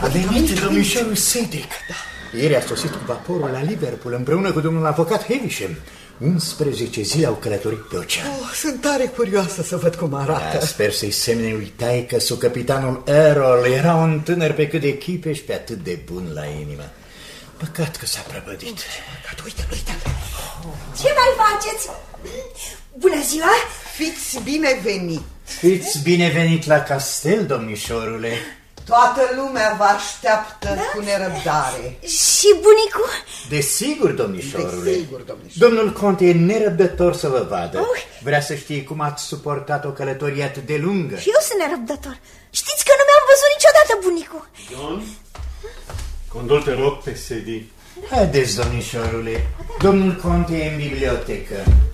A venit domnișorul Cedric. Ieri a sosit cu vaporul la Liverpool împreună cu domnul avocat Havisham. 11 zile au călătorit pe ocean. Sunt tare curioasă să văd cum arată. Da, sper să-i semne uitai că su capitanul Errol era un tânăr pe cât de chipe și pe atât de bun la inimă. Păcat că s-a prăpădit. Uite. Ce mai faceți? Bună ziua! Fiți binevenit. Fiți binevenit la castel, domnișorule. Toată lumea vă așteaptă cu nerăbdare. Și bunicul? Desigur, domnișorule. Desigur, domnișor. Domnul conte e nerăbdător să vă vadă. Vrea să știe cum ați suportat o călătorie atât de lungă. Și eu sunt nerăbdător. Știți că nu mi-am văzut niciodată bunicul. John, condul te rog pe sedii. Haideți, domnișorule. Domnul conte e în bibliotecă.